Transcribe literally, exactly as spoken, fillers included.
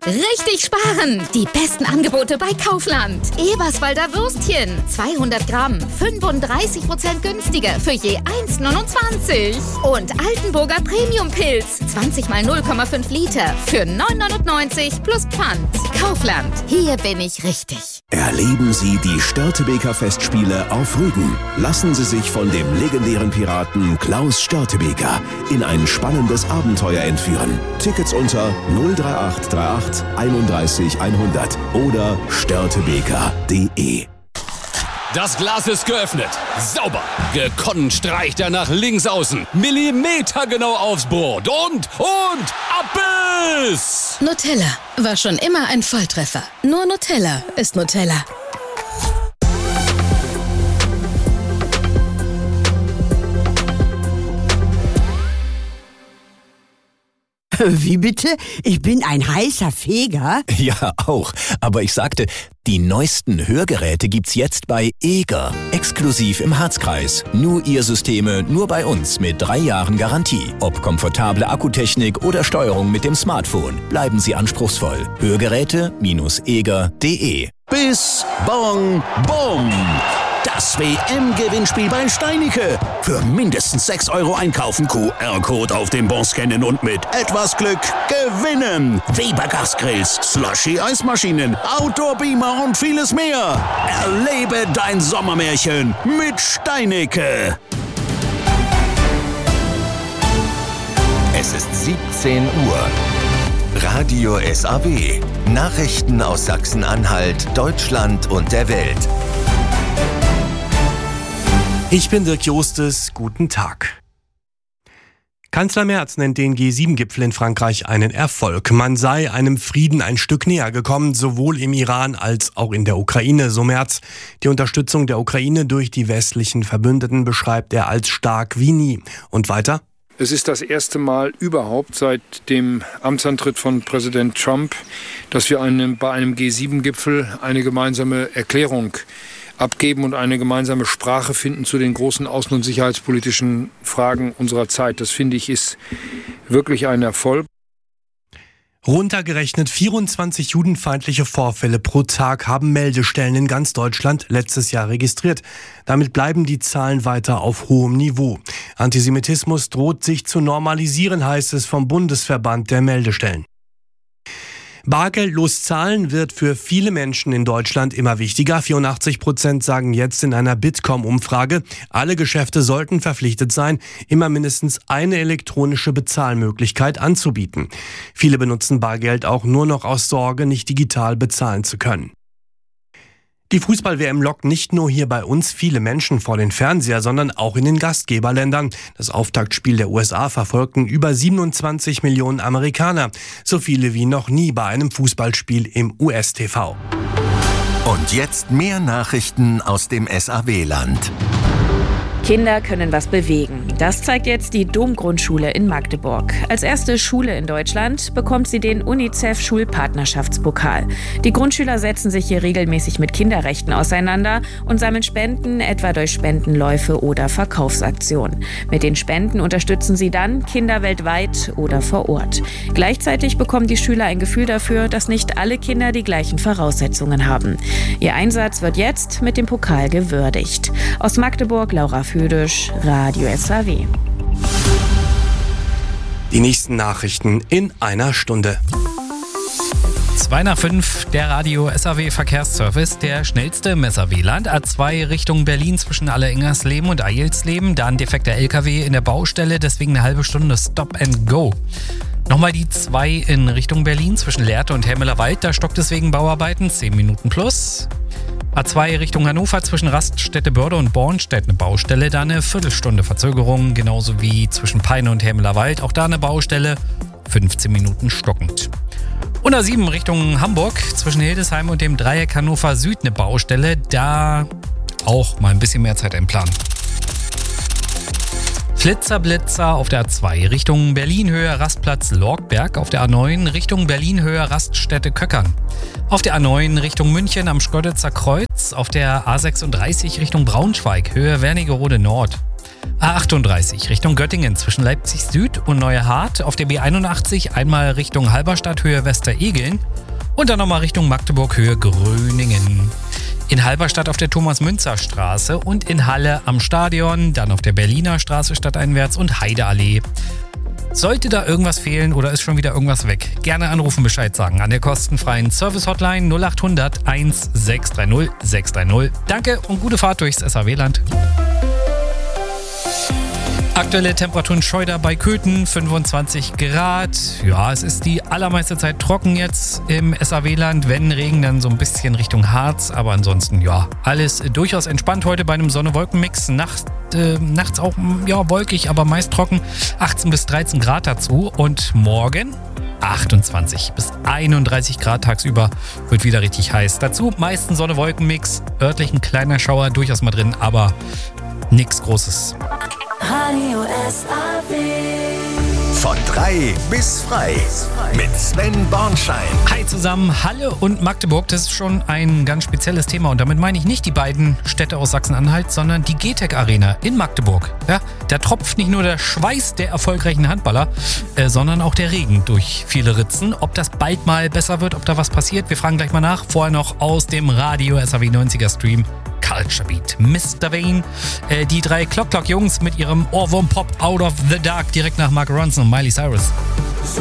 Richtig sparen! Die besten Angebote bei Kaufland. Eberswalder Würstchen, zweihundert Gramm, fünfunddreißig Prozent günstiger für je eins neunundzwanzig. Und Altenburger Premium-Pilz, zwanzig mal null Komma fünf Liter für neun neunundneunzig plus Pfand. Kaufland, hier bin ich richtig. Erleben Sie die Störtebeker Festspiele auf Rügen. Lassen Sie sich von dem legendären Piraten Klaus Störtebeker in ein spannendes Abenteuer entführen. Tickets unter null drei acht drei acht einunddreißig hundert oder störtebeker punkt de. Das Glas ist geöffnet. Sauber. Gekonnt streicht er nach links außen. Millimetergenau aufs Brot. Und, und, Abbiss! Nutella war schon immer ein Volltreffer. Nur Nutella ist Nutella. Wie bitte? Ich bin ein heißer Feger? Ja, auch. Aber ich sagte, die neuesten Hörgeräte gibt's jetzt bei Eger. Exklusiv im Harzkreis. Nur ihr Systeme, nur bei uns mit drei Jahren Garantie. Ob komfortable Akkutechnik oder Steuerung mit dem Smartphone. Bleiben Sie anspruchsvoll. Hörgeräte eger punkt de. Bis Bong Bom! Das W M-Gewinnspiel bei Steinicke. Für mindestens sechs Euro einkaufen, Q R-Code auf dem Bon scannen und mit etwas Glück gewinnen. Weber Gasgrills, Slushy-Eismaschinen, Outdoor-Beamer und vieles mehr. Erlebe dein Sommermärchen mit Steinicke. Es ist siebzehn Uhr. Radio S A W. Nachrichten aus Sachsen-Anhalt, Deutschland und der Welt. Ich bin Dirk Jostes, guten Tag. Kanzler Merz nennt den G sieben Gipfel in Frankreich einen Erfolg. Man sei einem Frieden ein Stück näher gekommen, sowohl im Iran als auch in der Ukraine, so Merz. Die Unterstützung der Ukraine durch die westlichen Verbündeten beschreibt er als stark wie nie. Und weiter? Es ist das erste Mal überhaupt seit dem Amtsantritt von Präsident Trump, dass wir einem, bei einem G sieben Gipfel eine gemeinsame Erklärung abgeben und eine gemeinsame Sprache finden zu den großen außen- und sicherheitspolitischen Fragen unserer Zeit. Das, finde ich, ist wirklich ein Erfolg. Runtergerechnet vierundzwanzig judenfeindliche Vorfälle pro Tag haben Meldestellen in ganz Deutschland letztes Jahr registriert. Damit bleiben die Zahlen weiter auf hohem Niveau. Antisemitismus droht sich zu normalisieren, heißt es vom Bundesverband der Meldestellen. Bargeldlos zahlen wird für viele Menschen in Deutschland immer wichtiger. vierundachtzig Prozent sagen jetzt in einer Bitkom-Umfrage, alle Geschäfte sollten verpflichtet sein, immer mindestens eine elektronische Bezahlmöglichkeit anzubieten. Viele benutzen Bargeld auch nur noch aus Sorge, nicht digital bezahlen zu können. Die Fußball-W M lockt nicht nur hier bei uns viele Menschen vor den Fernseher, sondern auch in den Gastgeberländern. Das Auftaktspiel der U S A verfolgten über siebenundzwanzig Millionen Amerikaner. So viele wie noch nie bei einem Fußballspiel im U S-T V. Und jetzt mehr Nachrichten aus dem S A W-Land. Kinder können was bewegen. Das zeigt jetzt die Domgrundschule in Magdeburg. Als erste Schule in Deutschland bekommt sie den UNICEF-Schulpartnerschaftspokal. Die Grundschüler setzen sich hier regelmäßig mit Kinderrechten auseinander und sammeln Spenden, etwa durch Spendenläufe oder Verkaufsaktionen. Mit den Spenden unterstützen sie dann Kinder weltweit oder vor Ort. Gleichzeitig bekommen die Schüler ein Gefühl dafür, dass nicht alle Kinder die gleichen Voraussetzungen haben. Ihr Einsatz wird jetzt mit dem Pokal gewürdigt. Aus Magdeburg, Laura Füdisch, Radio S A W. Die nächsten Nachrichten in einer Stunde. zwei nach fünf, der Radio S A W Verkehrsservice, der schnellste im S A W-Land. A zwei Richtung Berlin zwischen Alleringersleben und Eilsleben. Da ein defekter L K W in der Baustelle, deswegen eine halbe Stunde Stop and Go. Nochmal die zwei in Richtung Berlin zwischen Lehrte und Helmelerwald. Da stockt es wegen Bauarbeiten, zehn Minuten plus. A zwei Richtung Hannover zwischen Raststätte-Börde und Bornstedt eine Baustelle, da eine Viertelstunde Verzögerung, genauso wie zwischen Peine und Helmelerwald, auch da eine Baustelle, fünfzehn Minuten stockend. Und A sieben Richtung Hamburg zwischen Hildesheim und dem Dreieck Hannover Süd eine Baustelle, da auch mal ein bisschen mehr Zeit einplanen. Flitzer, Blitzer auf der A zwei Richtung Berlin-Höhe Rastplatz Lorgberg, auf der A neun Richtung Berlin-Höhe Raststätte Köckern. Auf der A neun Richtung München am Schkoditzer Kreuz, auf der A sechsunddreißig Richtung Braunschweig, Höhe Wernigerode Nord. A achtunddreißig Richtung Göttingen zwischen Leipzig Süd und Neue Hart. Auf der B einundachtzig einmal Richtung Halberstadt Höhe Westeregeln und dann nochmal Richtung Magdeburg Höhe Gröningen. In Halberstadt auf der Thomas-Münzer-Straße und in Halle am Stadion, dann auf der Berliner Straße stadteinwärts und Heideallee. Sollte da irgendwas fehlen oder ist schon wieder irgendwas weg, gerne anrufen, Bescheid sagen an der kostenfreien Service-Hotline null acht hundert eins sechs drei null sechs drei null. Danke und gute Fahrt durchs S A W-Land. Aktuelle Temperaturen Scheuder bei Köthen, fünfundzwanzig Grad. Ja, es ist die allermeiste Zeit trocken jetzt im S A W-Land. Wenn Regen, dann so ein bisschen Richtung Harz. Aber ansonsten, ja, alles durchaus entspannt heute bei einem Sonne-Wolken-Mix. Nacht, äh, nachts auch, ja, wolkig, aber meist trocken. achtzehn bis dreizehn Grad dazu. Und morgen achtundzwanzig bis einunddreißig Grad tagsüber. Wird wieder richtig heiß. Dazu meistens Sonne-Wolken-Mix. Örtlich ein kleiner Schauer durchaus mal drin, aber nichts Großes. Radio S A W. Von drei bis frei mit Sven Bornschein. Hi zusammen, Halle und Magdeburg, das ist schon ein ganz spezielles Thema und damit meine ich nicht die beiden Städte aus Sachsen-Anhalt, sondern die G T E C Arena in Magdeburg. Ja, da tropft nicht nur der Schweiß der erfolgreichen Handballer, äh, sondern auch der Regen durch viele Ritzen. Ob das bald mal besser wird, ob da was passiert, wir fragen gleich mal nach. Vorher noch aus dem Radio S A W neunziger Stream. Culture Beat, Mister Vane, äh, die drei Clock Clock Jungs mit ihrem Ohrwurm Pop Out of the Dark direkt nach Mark Ronson und Miley Cyrus. So